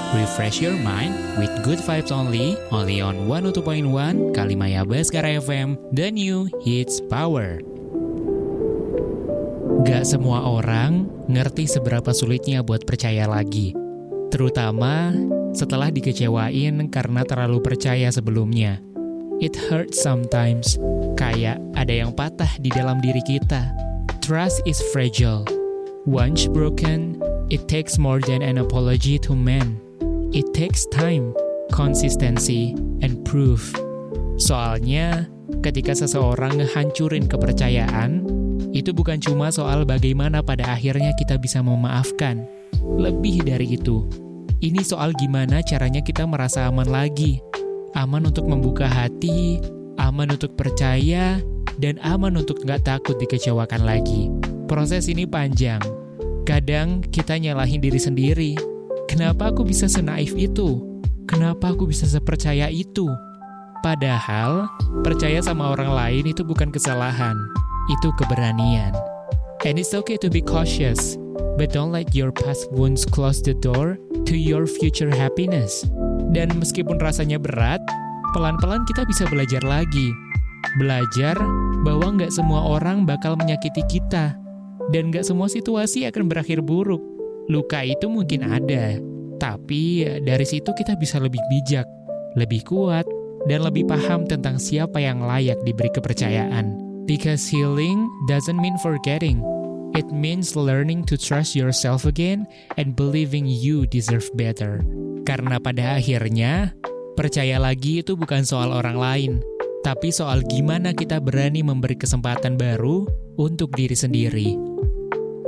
Refresh your mind with good vibes only on 102.1 Kalimaya Baskara FM, the new hits power. Gak semua orang ngerti seberapa sulitnya buat percaya lagi. Terutama setelah dikecewain karena terlalu percaya sebelumnya. It hurts sometimes, kayak ada yang patah di dalam diri kita. Trust is fragile. Once broken, it takes more than an apology to mend. It takes time, consistency, and proof. Soalnya, ketika seseorang ngehancurin kepercayaan, itu bukan cuma soal bagaimana pada akhirnya kita bisa memaafkan. Lebih dari itu, ini soal gimana caranya kita merasa aman lagi. Aman untuk membuka hati, aman untuk percaya, dan aman untuk nggak takut dikecewakan lagi. Proses ini panjang. Kadang kita nyalahin diri sendiri. Kenapa aku bisa senaif itu? Kenapa aku bisa sepercaya itu? Padahal, percaya sama orang lain itu bukan kesalahan. Itu keberanian. And it's okay to be cautious, but don't let your past wounds close the door to your future happiness. Dan meskipun rasanya berat, pelan-pelan kita bisa belajar lagi. Belajar bahwa nggak semua orang bakal menyakiti kita. Dan nggak semua situasi akan berakhir buruk. Luka itu mungkin ada, tapi dari situ kita bisa lebih bijak, lebih kuat, dan lebih paham tentang siapa yang layak diberi kepercayaan. Because healing doesn't mean forgetting. It means learning to trust yourself again and believing you deserve better. Karena pada akhirnya, percaya lagi itu bukan soal orang lain, tapi soal gimana kita berani memberi kesempatan baru untuk diri sendiri.